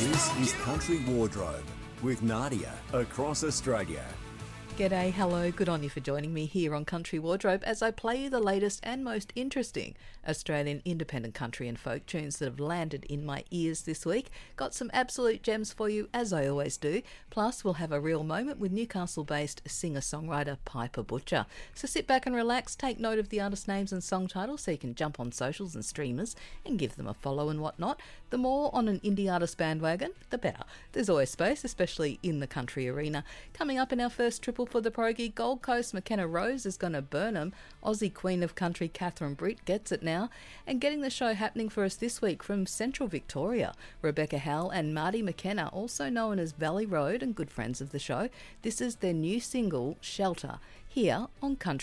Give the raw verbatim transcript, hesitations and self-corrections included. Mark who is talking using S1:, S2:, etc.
S1: This is Country Wardrobe with Nadia across Australia.
S2: G'day, hello, good on you for joining me here on Country Wardrobe as I play you the latest and most interesting Australian independent country and folk tunes that have landed in my ears this week. Got some absolute gems for you, as I always do. Plus, we'll have a real moment with Newcastle-based singer-songwriter Piper Butcher. So sit back and relax, take note of the artist names and song titles so you can jump on socials and streamers and give them a follow and whatnot. The more on an indie artist bandwagon, the better. There's always space, especially in the country arena. Coming up in our first triple for the Progie, Gold Coast McKenna Rose is going to burn 'em. Aussie Queen of Country Catherine Britt gets it now. And getting the show happening for us this week from Central Victoria, Rebecca Howell and Marty McKenna, also known as Valley Road and good friends of the show. This is their new single, Shelter, here on Country